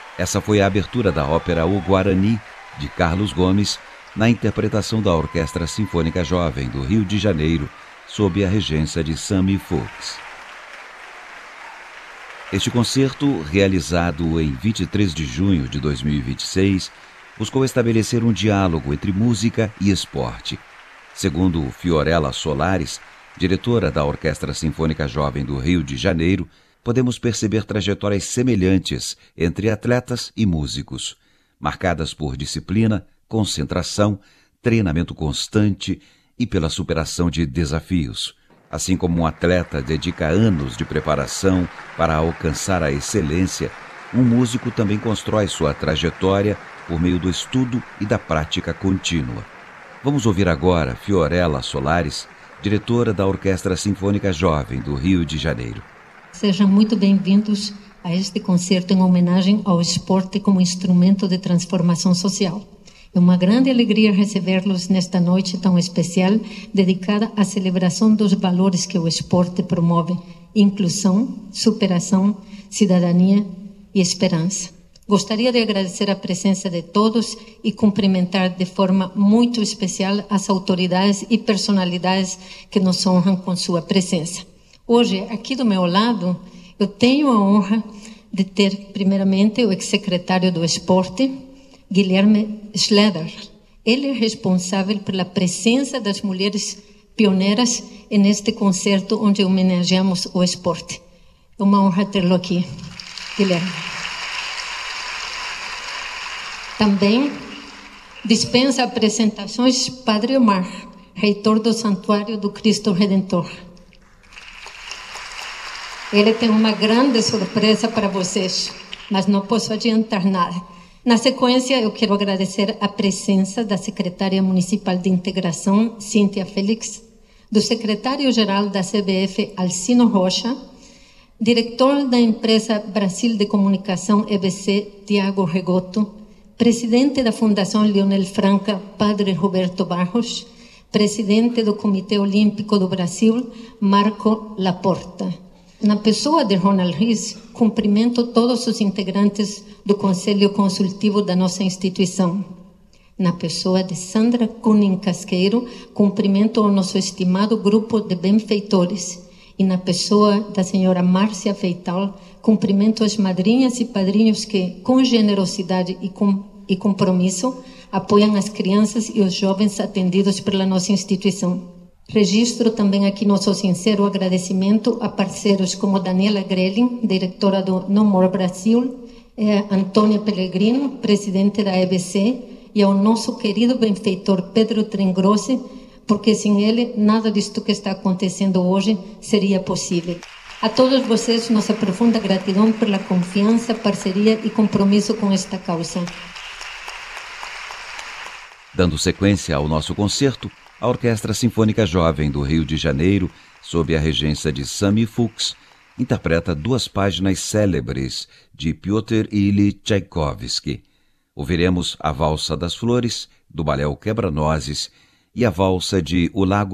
Essa foi a abertura da ópera O Guarani, de Carlos Gomes, na interpretação da Orquestra Sinfônica Jovem do Rio de Janeiro, sob a regência de Sami Fuchs. Este concerto, realizado em 23 de junho de 2026, buscou estabelecer um diálogo entre música e esporte. Segundo Fiorella Solares, diretora da Orquestra Sinfônica Jovem do Rio de Janeiro, podemos perceber trajetórias semelhantes entre atletas e músicos, marcadas por disciplina, concentração, treinamento constante e pela superação de desafios. Assim como um atleta dedica anos de preparação para alcançar a excelência, um músico também constrói sua trajetória por meio do estudo e da prática contínua. Vamos ouvir agora Fiorella Solares, diretora da Orquestra Sinfônica Jovem do Rio de Janeiro. Sejam muito bem-vindos a este concerto em homenagem ao esporte como instrumento de transformação social. É uma grande alegria recebê-los nesta noite tão especial, dedicada à celebração dos valores que o esporte promove: inclusão, superação, cidadania e esperança. Gostaria de agradecer a presença de todos e cumprimentar de forma muito especial as autoridades e personalidades que nos honram com sua presença. Hoje, aqui do meu lado, eu tenho a honra de ter, primeiramente, o ex-secretário do Esporte, Guilherme Schleder. Ele é responsável pela presença das mulheres pioneiras neste concerto onde homenageamos o esporte. É uma honra tê-lo aqui, Guilherme. Também dispensa apresentações Padre Omar, reitor do Santuário do Cristo Redentor. Ele tem uma grande surpresa para vocês, mas não posso adiantar nada. Na sequência, eu quero agradecer a presença da secretária municipal de integração, Cíntia Félix, do secretário-geral da CBF, Alcino Rocha, diretor da empresa Brasil de Comunicação EBC, Tiago Regoto, presidente da Fundação Leonel Franca, Padre Roberto Barros, presidente do Comitê Olímpico do Brasil, Marco Laporta. Na pessoa de Ronald Riz, cumprimento todos os integrantes do Conselho Consultivo da nossa instituição. Na pessoa de Sandra Kunin Casqueiro, cumprimento o nosso estimado grupo de benfeitores. E na pessoa da senhora Márcia Feital, cumprimento as madrinhas e padrinhos que, com generosidade e compromisso, apoiam as crianças e os jovens atendidos pela nossa instituição. Registro também aqui nosso sincero agradecimento a parceiros como Daniela Grelin, diretora do No More Brasil, Antônia Pellegrino, presidente da EBC, e ao nosso querido benfeitor Pedro Trengrossi, porque sem ele nada disto que está acontecendo hoje seria possível. A todos vocês, nossa profunda gratidão pela confiança, parceria e compromisso com esta causa. Dando sequência ao nosso concerto, a Orquestra Sinfônica Jovem do Rio de Janeiro, sob a regência de Sami Fuchs, interpreta duas páginas célebres de Piotr Ilyich Tchaikovsky. Ouviremos a Valsa das Flores, do Balé O Quebra-Nozes, e a Valsa de O Lago